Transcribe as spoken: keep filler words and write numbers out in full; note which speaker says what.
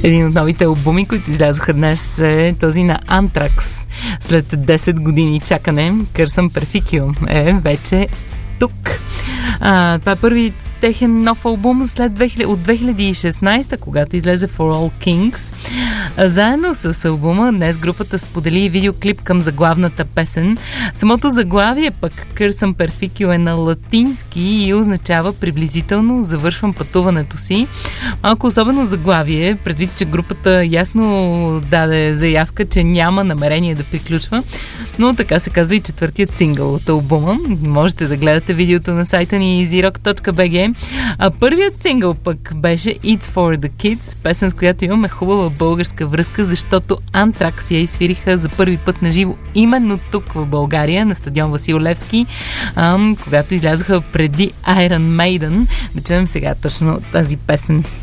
Speaker 1: Един от новите албуми, които излязоха днес, е този на Anthrax. След десет години чакане, Curse Perficio е вече тук. А, това е първи техен нов албум след две хиляди, от две хиляди и шестнадесета, когато излезе For All Kings. А, заедно с албума днес групата сподели видеоклип към заглавната песен. Самото заглавие пък Curse Perficio е на латински и означава приблизително завършвам пътуването си. Малко особено заглавие, предвид, че групата ясно даде заявка, че няма намерение да приключва, но така се казва и четвъртият сингъл от албума. Можете да гледате видеото на сайта ни easy rock точка би джи. А първият сингъл пък беше It's for the Kids, песен с която имаме хубава българска връзка, защото Anthrax я изсвириха за първи път на живо именно тук в България, на стадион Васил Левски, ам, когато излязоха преди Iron Maiden. Да чуем сега точно тази песен.